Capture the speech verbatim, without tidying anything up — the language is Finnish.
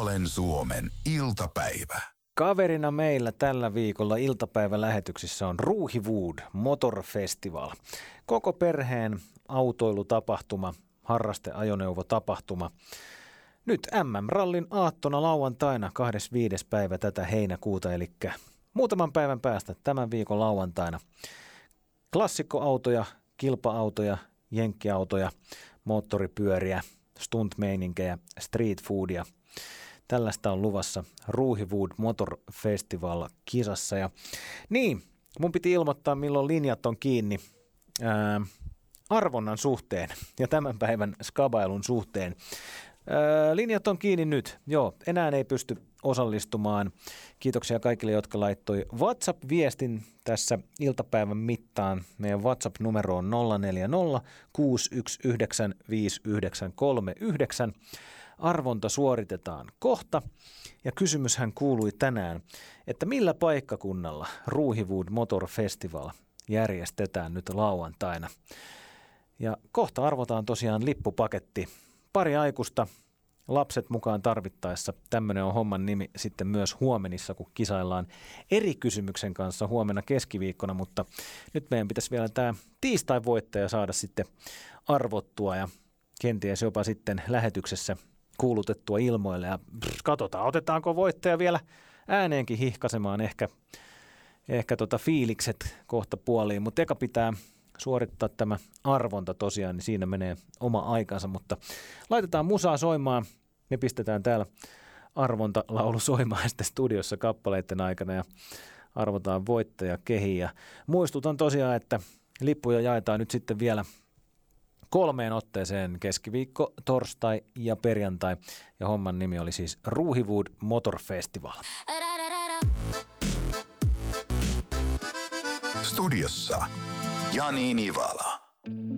Puolen Suomen iltapäivä. Kaverina meillä tällä viikolla iltapäivälähetyksissä on Ruuhiwood Motor Festival. Koko perheen autoilutapahtuma, harrasteajoneuvotapahtuma. Nyt M M-rallin aattona lauantaina kahdeskymmenesviides päivä tätä heinäkuuta, eli muutaman päivän päästä tämän viikon lauantaina. Klassikkoautoja, kilpa-autoja, jenkkiautoja, moottoripyöriä, stunt-meininkejä, street foodia. Tällaista on luvassa Ruuhiwood Motor Festival -kisassa. Ja niin, mun piti ilmoittaa, milloin linjat on kiinni ää, arvonnan suhteen ja tämän päivän skabailun suhteen. Ää, linjat on kiinni nyt. Joo, enää ei pysty osallistumaan. Kiitoksia kaikille, jotka laittoi WhatsApp-viestin tässä iltapäivän mittaan. Meidän WhatsApp-numero on nolla neljä nolla kuusi yksi yhdeksän viisi yhdeksän kolme yhdeksän. Arvonta suoritetaan kohta ja kysymyshän kuului tänään, että millä paikkakunnalla Ruuhiwood Motor Festival järjestetään nyt lauantaina. Ja kohta arvotaan tosiaan lippupaketti. Pari aikuista, lapset mukaan tarvittaessa. Tämmöinen on homman nimi sitten myös huomenissa, kun kisaillaan eri kysymyksen kanssa huomenna keskiviikkona, mutta nyt meidän pitäisi vielä tämä tiistain voittaja saada sitten arvottua ja kenties jopa sitten lähetyksessä kuulutettua ilmoille ja pff, katsotaan, otetaanko voittaja vielä ääneenkin hihkaisemaan ehkä, ehkä tota fiilikset kohta puoliin, mutta eka pitää suorittaa tämä arvonta tosiaan, niin siinä menee oma aikansa, mutta laitetaan musaa soimaan, me pistetään täällä arvontalaulu soimaan sitten studiossa kappaleiden aikana ja arvotaan voittaja kehiin ja muistutan tosiaan, että lippuja jaetaan nyt sitten vielä kolmeen otteeseen keskiviikko, torstai ja perjantai. Ja homman nimi oli siis Ruuhiwood Motor Festival. Studiossa Jani Nivala.